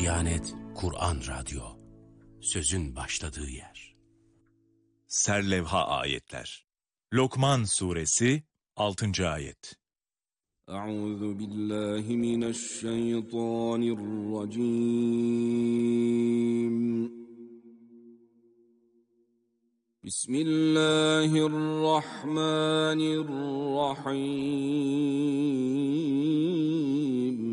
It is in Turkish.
Diyanet Kur'an Radyo, sözün başladığı yer. Serlevha ayetler. Lokman Suresi 6. ayet. Euzu billahi mineşşeytanirracim. Bismillahirrahmanirrahim.